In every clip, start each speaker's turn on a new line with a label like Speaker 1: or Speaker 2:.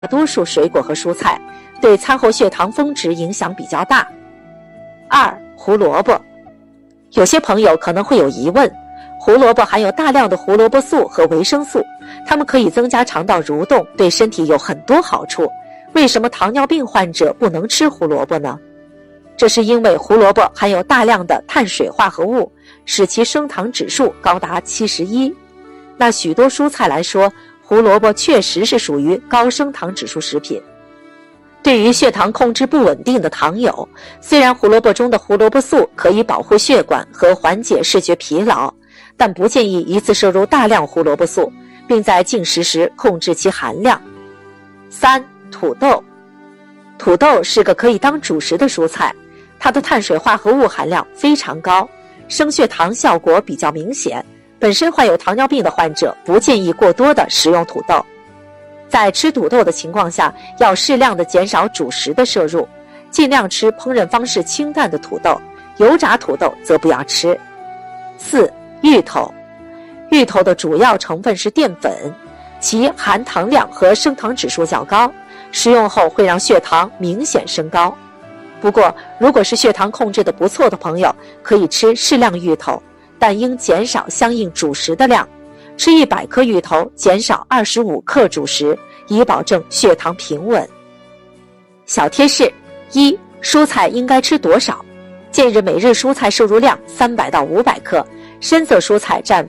Speaker 1: 大多数水果和蔬菜，对餐后血糖峰值影响比较大。2. 胡萝卜。有些朋友可能会有疑问，胡萝卜含有大量的胡萝卜素和维生素，它们可以增加肠道蠕动，对身体有很多好处。为什么糖尿病患者不能吃胡萝卜呢？这是因为胡萝卜含有大量的碳水化合物，使其升糖指数高达71。那许多蔬菜来说，胡萝卜确实是属于高升糖指数食品。对于血糖控制不稳定的糖友，虽然胡萝卜中的胡萝卜素可以保护血管和缓解视觉疲劳，但不建议一次摄入大量胡萝卜素，并在进食时控制其含量。3. 土豆。土豆是个可以当主食的蔬菜，它的碳水化合物含量非常高，升血糖效果比较明显，本身患有糖尿病的患者不建议过多的食用土豆。在吃土豆的情况下，要适量的减少主食的摄入，尽量吃烹饪方式清淡的土豆，油炸土豆则不要吃。4. 芋头。芋头的主要成分是淀粉，其含糖量和升糖指数较高，食用后会让血糖明显升高。不过，如果是血糖控制的不错的朋友，可以吃适量芋头，但应减少相应主食的量。吃100克芋头，减少25克主食，以保证血糖平稳。小贴士： 1. 蔬菜应该吃多少？建议每日蔬菜摄入量300到500克，深色蔬菜占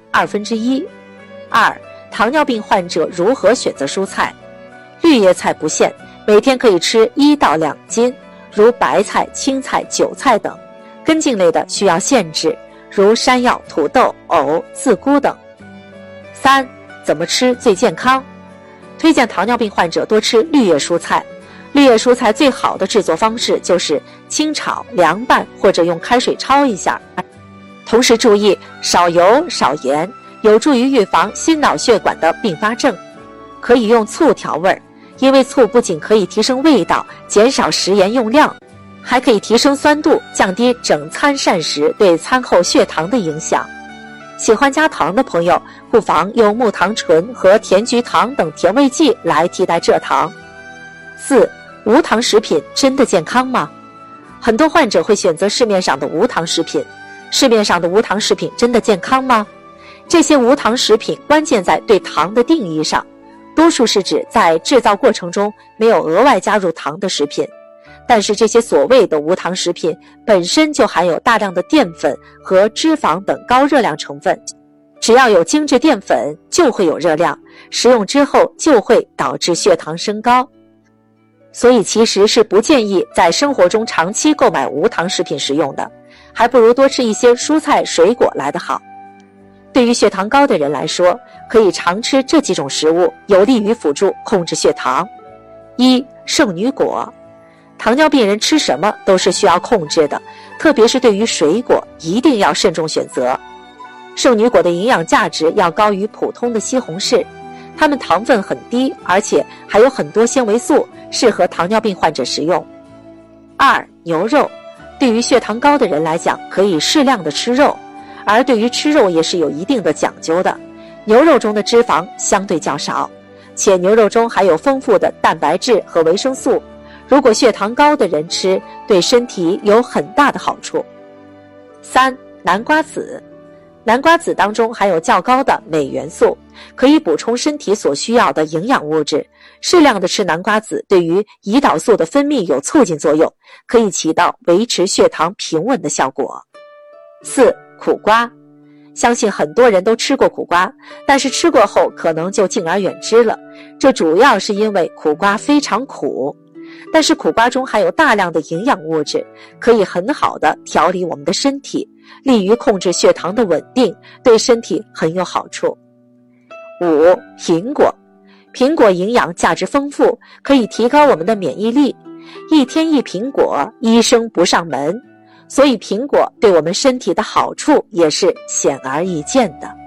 Speaker 1: 1/2。2. 糖尿病患者如何选择蔬菜？绿叶菜不限，每天可以吃1到2斤，如白菜、青菜、韭菜等。根茎类的需要限制，如山药、土豆、藕、自菇等。3. 怎么吃最健康？推荐糖尿病患者多吃绿叶蔬菜。绿叶蔬菜最好的制作方式就是清炒、凉拌或者用开水焯一下，同时注意少油少盐，有助于预防心脑血管的并发症。可以用醋调味，因为醋不仅可以提升味道，减少食盐用量，还可以提升酸度，降低整餐膳食对餐后血糖的影响。喜欢加糖的朋友，不妨用木糖醇和甜菊糖等甜味剂来替代蔗糖。4. 无糖食品真的健康吗？很多患者会选择市面上的无糖食品，市面上的无糖食品真的健康吗？这些无糖食品关键在对糖的定义上，多数是指在制造过程中没有额外加入糖的食品。但是这些所谓的无糖食品本身就含有大量的淀粉和脂肪等高热量成分，只要有精制淀粉就会有热量，食用之后就会导致血糖升高。所以其实是不建议在生活中长期购买无糖食品食用的，还不如多吃一些蔬菜水果来得好。对于血糖高的人来说，可以常吃这几种食物，有利于辅助控制血糖。1. 圣女果。糖尿病人吃什么都是需要控制的，特别是对于水果一定要慎重选择。圣女果的营养价值要高于普通的西红柿，它们糖分很低，而且还有很多纤维素，适合糖尿病患者食用。2. 牛肉。对于血糖高的人来讲，可以适量的吃肉，而对于吃肉也是有一定的讲究的。牛肉中的脂肪相对较少，且牛肉中含有丰富的蛋白质和维生素，如果血糖高的人吃，对身体有很大的好处。3. 南瓜籽。南瓜籽当中含有较高的镁元素，可以补充身体所需要的营养物质。适量的吃南瓜籽对于胰岛素的分泌有促进作用，可以起到维持血糖平稳的效果。4. 苦瓜。相信很多人都吃过苦瓜，但是吃过后可能就敬而远之了，这主要是因为苦瓜非常苦。但是苦瓜中含有大量的营养物质，可以很好的调理我们的身体，利于控制血糖的稳定，对身体很有好处。5. 苹果。苹果营养价值丰富，可以提高我们的免疫力。一天一苹果，医生不上门。所以苹果对我们身体的好处也是显而易见的。